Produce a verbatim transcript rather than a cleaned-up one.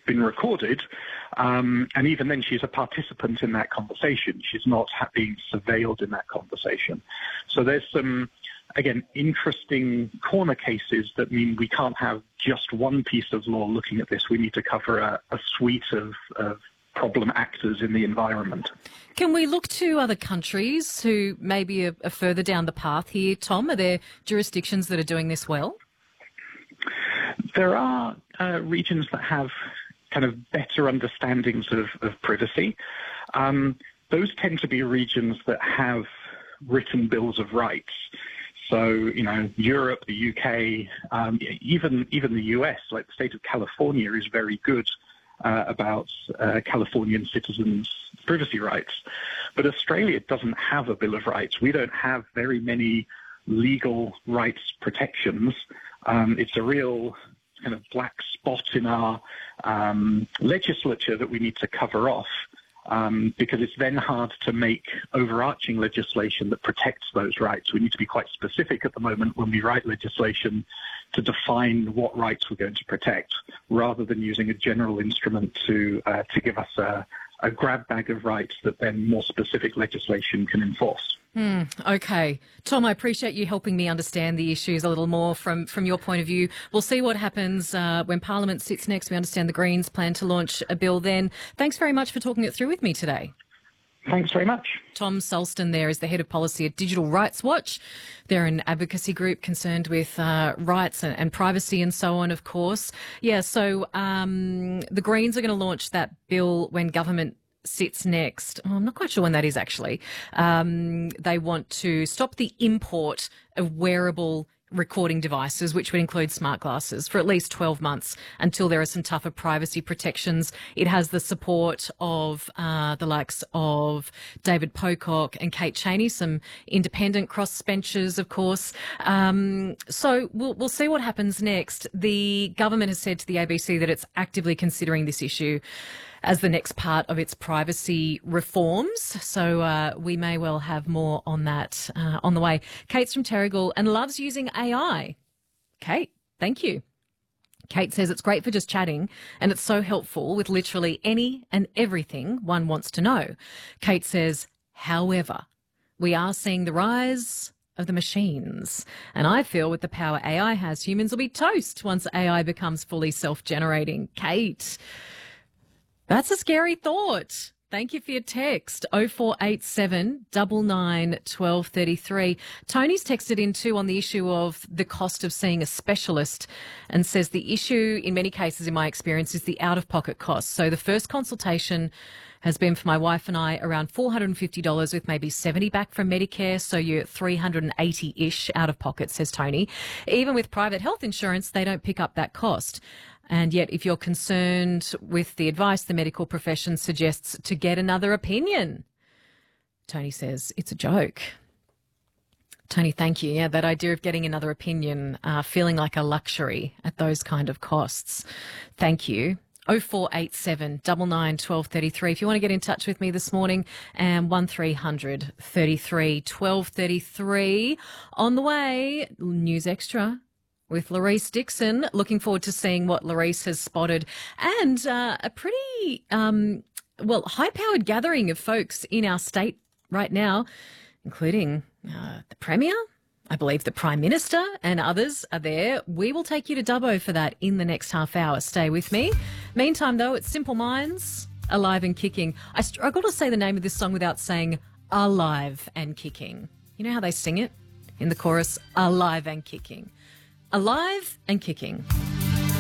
been recorded. Um, and even then, she's a participant in that conversation. She's not being surveilled in that conversation. So there's some, again, interesting corner cases that mean we can't have just one piece of law looking at this. We need to cover a, a suite of, of problem actors in the environment. Can we look to other countries who maybe are, are further down the path here, Tom? Are there jurisdictions that are doing this well? There are uh, regions that have kind of better understandings of, of privacy. Um, those tend to be regions that have written bills of rights. So, you know, Europe, the U K, um, even even the U S, like the state of California, is very good uh, about uh, Californian citizens' privacy rights. But Australia doesn't have a bill of rights. We don't have very many legal rights protections. Um, it's a real kind of black spot in our um, legislature that we need to cover off, um, because it's then hard to make overarching legislation that protects those rights. We need to be quite specific at the moment when we write legislation to define what rights we're going to protect, rather than using a general instrument to uh, to give us a, a grab bag of rights that then more specific legislation can enforce. Mm, okay. Tom, I appreciate you helping me understand the issues a little more from, from your point of view. We'll see what happens uh, when Parliament sits next. We understand the Greens plan to launch a bill then. Thanks very much for talking it through with me today. Thanks very much. Tom Sulston there is the head of policy at Digital Rights Watch. They're an advocacy group concerned with uh, rights and, and privacy and so on, of course. Yeah, so um, the Greens are going to launch that bill when government sits next. Oh, I'm not quite sure when that is actually. Um, they want to stop the import of wearable recording devices, which would include smart glasses, for at least twelve months until there are some tougher privacy protections. It has the support of uh, the likes of David Pocock and Kate Chaney, some independent crossbenchers, of course. Um, so we'll, we'll see what happens next. The government has said to the A B C that it's actively considering this issue as the next part of its privacy reforms. So uh, we may well have more on that uh, on the way. Kate's from Terrigal and loves using A I. Kate, thank you. Kate says it's great for just chatting and it's so helpful with literally any and everything one wants to know. Kate says, however, we are seeing the rise of the machines. And I feel with the power A I has, humans will be toast once A I becomes fully self-generating. Kate, that's a scary thought. Thank you for your text. oh four eight seven, nine nine, one two three three. Tony's texted in too on the issue of the cost of seeing a specialist and says the issue in many cases, in my experience, is the out-of-pocket cost. So the first consultation has been for my wife and I around four hundred fifty dollars with maybe seventy dollars back from Medicare. So you're three hundred eighty-ish out of pocket, says Tony. Even with private health insurance, they don't pick up that cost. And yet, if you're concerned with the advice, the medical profession suggests to get another opinion. Tony says it's a joke. Tony, thank you. Yeah, that idea of getting another opinion, uh, feeling like a luxury at those kind of costs. Thank you. oh four eight seven, nine nine, one two three three. If you want to get in touch with me this morning, and one three hundred, thirty-three, twelve thirty-three. On the way, News Extra with Larice Dixon. Looking forward to seeing what Larice has spotted. And uh, a pretty, um, well, high-powered gathering of folks in our state right now, including uh, the Premier, I believe the Prime Minister and others are there. We will take you to Dubbo for that in the next half hour. Stay with me. Meantime, though, it's Simple Minds, Alive and Kicking. I struggle to say the name of this song without saying alive and kicking. You know how they sing it in the chorus? Alive and kicking. Alive and Kicking.